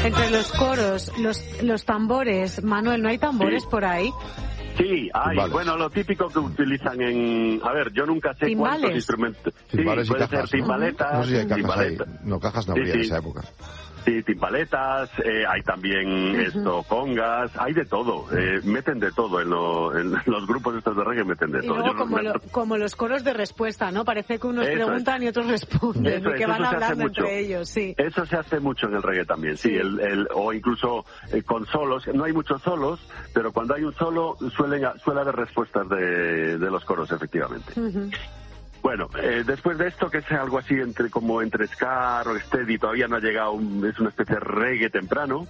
Entre los coros, los tambores, Manuel, ¿no hay tambores por ahí? Sí, hay. Timbales. Bueno, lo típico que utilizan en... A ver, yo nunca sé ¿Timbales? cuántos instrumentos... Timbales sí, y puede cajas, ser ¿no? timbaletas. No sé si hay cajas timbaletas. ahí. No, cajas no habría en esa época. Sí, timbaletas, hay también congas, hay de todo, meten de todo en los grupos estos de reggae, meten de Y todo. luego como los coros de respuesta, ¿no? Parece que unos preguntan y otros responden, y que van hablando entre ellos, sí. Eso se hace mucho en el reggae también, sí, o incluso con solos, no hay muchos solos, pero cuando hay un solo suele haber respuestas de los coros, efectivamente. Bueno, después de esto, que es algo así entre ska, rocksteady, todavía no ha llegado, es una especie de reggae temprano.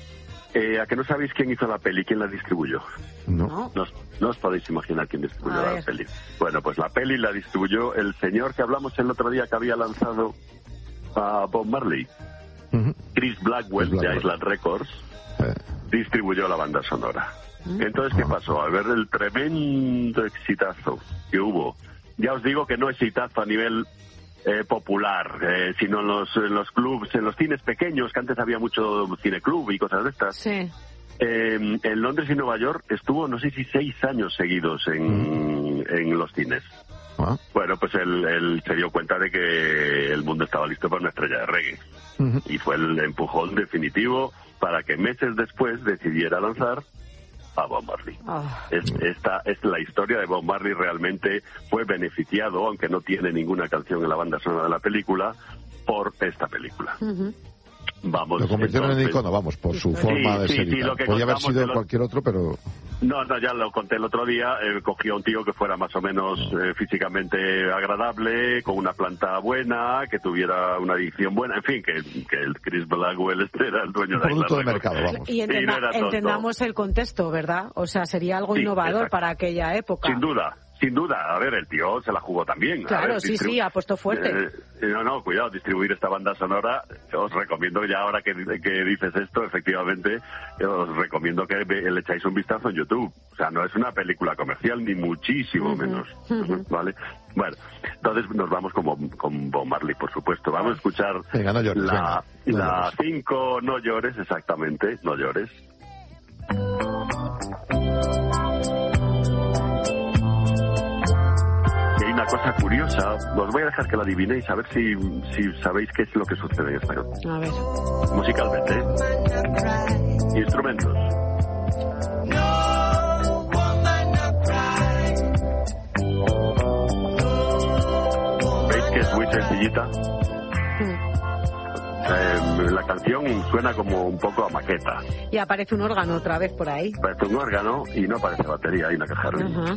¿A que no sabéis quién hizo la peli? ¿Quién la distribuyó? No. No os podéis imaginar quién distribuyó la peli. Bueno, pues la peli la distribuyó el señor que hablamos el otro día que había lanzado a Bob Marley. Chris Blackwell, de Island Records, distribuyó la banda sonora. Entonces, ¿qué pasó? Al ver el tremendo exitazo que hubo, ya os digo que no exitazo a nivel popular, sino en los clubs, en los cines pequeños, que antes había mucho cineclub y cosas de estas. Sí. En Londres y Nueva York estuvo, no sé si 6 años seguidos en los cines. Bueno, pues él se dio cuenta de que el mundo estaba listo para una estrella de reggae. Y fue el empujón definitivo para que meses después decidiera lanzar a Bob Marley. Esta es la historia de Bob Marley. Realmente fue beneficiado, aunque no tiene ninguna canción en la banda sonora de la película, por esta película. Vamos, lo convirtieron en icono, vamos, por su forma de ser. Podría haber sido cualquier otro, pero... No, ya lo conté el otro día. Cogió a un tío que fuera más o menos físicamente agradable, con una planta buena, que tuviera una adicción buena, en fin, que el Chris Blackwell era el dueño de producto de mercado, vamos. Y entendamos el contexto, ¿verdad? O sea, sería algo innovador para aquella época. Sin duda. A ver, el tío se la jugó también. Claro, sí, apostó fuerte. Cuidado, distribuir esta banda sonora, os recomiendo ya ahora que dices esto, efectivamente, os recomiendo que le echáis un vistazo en YouTube. O sea, no es una película comercial, ni muchísimo menos, ¿vale? Bueno, entonces nos vamos con Bob Marley, por supuesto. Vamos a escuchar venga, no llores, la 5, No llores, exactamente, No llores. Una cosa curiosa, os voy a dejar que la adivinéis, a ver si sabéis qué es lo que sucede en esta canción. A ver. Musicalmente. Instrumentos. ¿Veis que es muy sencillita? La canción suena como un poco a maqueta. Y aparece un órgano otra vez por ahí. Aparece un órgano y no aparece batería, hay una caja de ritmos.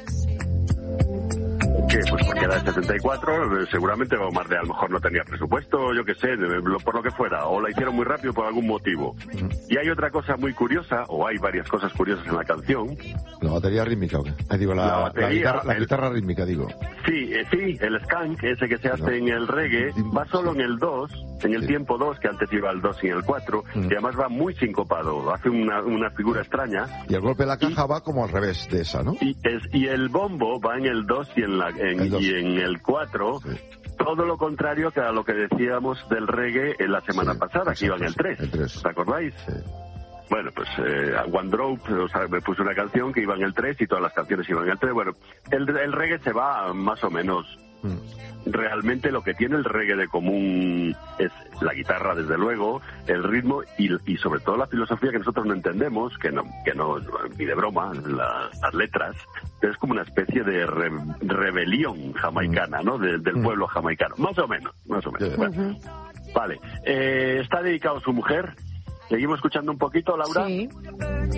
Pues porque era de 74, seguramente Bob Marley a lo mejor no tenía presupuesto, yo qué sé, por lo que fuera, o la hicieron muy rápido por algún motivo. Y hay otra cosa muy curiosa, o hay varias cosas curiosas en la canción. ¿La batería rítmica o qué? La guitarra rítmica, digo. Sí, el skank, ese que se hace en el reggae, va solo en el 2, en el tiempo 2, que antes iba al 2 y el 4, y además va muy sincopado, hace una figura extraña. Y el golpe de la caja va como al revés de esa, ¿no? Y el bombo va en el 2 y en el 4, todo lo contrario que a lo que decíamos del reggae en la semana pasada, que iba en el 3. ¿Os acordáis? Sí. Bueno, pues One Drop, me puse una canción que iba en el 3 y todas las canciones iban en el 3. Bueno, el reggae se va más o menos. Realmente lo que tiene el reggae de común es la guitarra, desde luego, el ritmo y sobre todo la filosofía que nosotros no entendemos, que no ni de broma, las letras. Es como una especie de rebelión jamaicana, ¿no? Del pueblo jamaicano. Más o menos. Bueno, vale. Está dedicado a su mujer. ¿Seguimos escuchando un poquito, Laura? Sí.